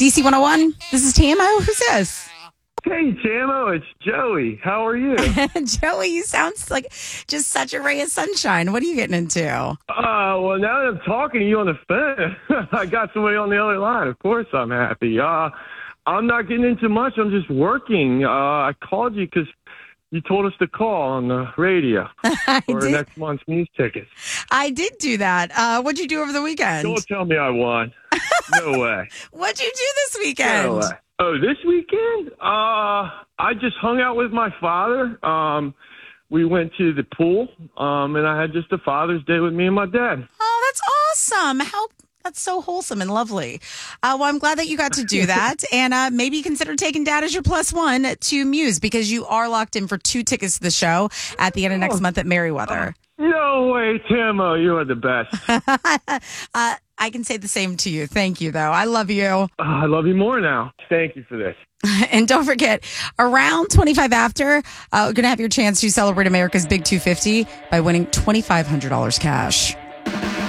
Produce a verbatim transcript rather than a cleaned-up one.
D C one oh one, this is T M O. Who's this? Hey, Tamo, it's Joey. How are you? Joey, you sound like just such a ray of sunshine. What are you getting into? Uh, well, now that I'm talking to you on the phone, I got somebody on the other line. Of course I'm happy. Uh, I'm not getting into much. I'm just working. Uh, I called you because you told us to call on the radio for did. next month's news tickets. I did do that. Uh, what'd you do over the weekend? Don't tell me I won. No way. What'd you do this weekend? No way. Oh, this weekend? Uh, I just hung out with my father. Um, we went to the pool, um, and I had just a Father's Day with me and my dad. Oh, that's awesome. How That's so wholesome and lovely. Uh, well, I'm glad that you got to do that. and uh, maybe consider taking Dad as your plus one to Muse, because you are locked in for two tickets to the show at the end of next Oh. month at Merriweather. No way, Timo. You are the best. uh, I can say the same to you. Thank you, though. I love you. Oh, I love you more now. Thank you for this. And don't forget, around twenty-five after, uh, we're going to have your chance to celebrate America's Big two fifty by winning twenty-five hundred dollars cash.